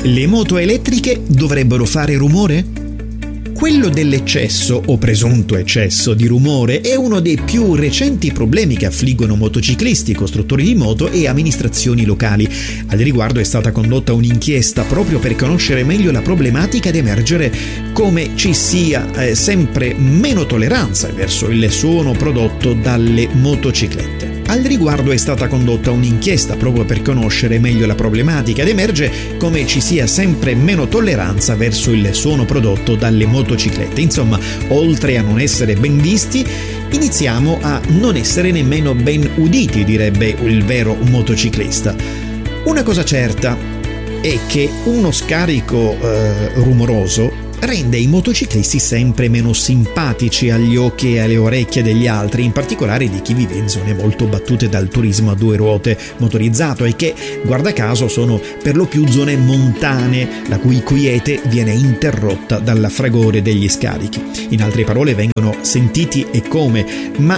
Le moto elettriche dovrebbero fare rumore? Quello dell'eccesso o presunto eccesso di rumore è uno dei più recenti problemi che affliggono motociclisti, costruttori di moto e amministrazioni locali. Al riguardo è stata condotta un'inchiesta proprio per conoscere meglio la problematica ed emergere come ci sia sempre meno tolleranza verso il suono prodotto dalle motociclette. Al riguardo è stata condotta un'inchiesta proprio per conoscere meglio la problematica ed emerge come ci sia sempre meno tolleranza verso il suono prodotto dalle motociclette. Insomma, oltre a non essere ben visti, iniziamo a non essere nemmeno ben uditi, direbbe il vero motociclista. Una cosa certa è che uno scarico rumoroso rende i motociclisti sempre meno simpatici agli occhi e alle orecchie degli altri, in particolare di chi vive in zone molto battute dal turismo a 2 ruote motorizzato e che, guarda caso, sono per lo più zone montane, la cui quiete viene interrotta dal fragore degli scarichi. In altre parole, vengono sentiti e come, ma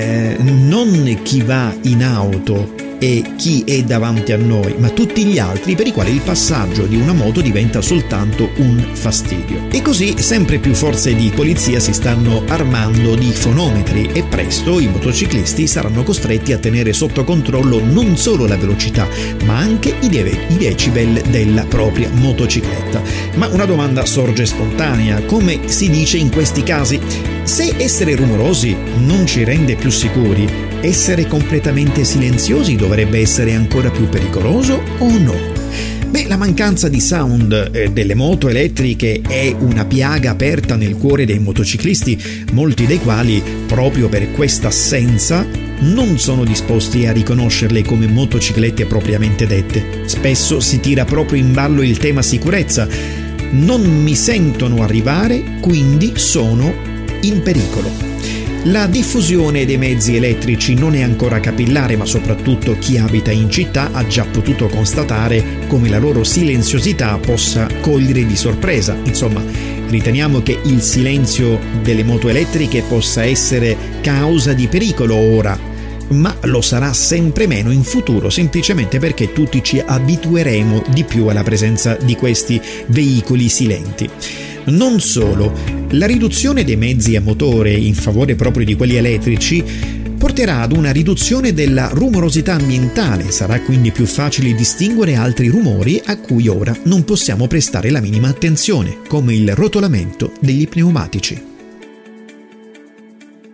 non chi va in auto e chi è davanti a noi, ma tutti gli altri per i quali il passaggio di una moto diventa soltanto un fastidio. E così sempre più forze di polizia si stanno armando di fonometri e presto i motociclisti saranno costretti a tenere sotto controllo non solo la velocità, ma anche i decibel della propria motocicletta. Ma una domanda sorge spontanea: come si dice in questi casi? Se essere rumorosi non ci rende più sicuri, essere completamente silenziosi dovrebbe essere ancora più pericoloso o no? Beh, la mancanza di sound delle moto elettriche è una piaga aperta nel cuore dei motociclisti, molti dei quali, proprio per questa assenza, non sono disposti a riconoscerle come motociclette propriamente dette. Spesso si tira proprio in ballo il tema sicurezza. Non mi sentono arrivare, quindi sono in pericolo. La diffusione dei mezzi elettrici non è ancora capillare, ma soprattutto chi abita in città ha già potuto constatare come la loro silenziosità possa cogliere di sorpresa. Insomma, riteniamo che il silenzio delle moto elettriche possa essere causa di pericolo ora, ma lo sarà sempre meno in futuro, semplicemente perché tutti ci abitueremo di più alla presenza di questi veicoli silenti. Non solo, la riduzione dei mezzi a motore in favore proprio di quelli elettrici porterà ad una riduzione della rumorosità ambientale, sarà quindi più facile distinguere altri rumori a cui ora non possiamo prestare la minima attenzione, come il rotolamento degli pneumatici.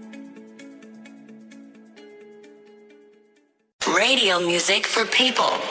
Radio music for people.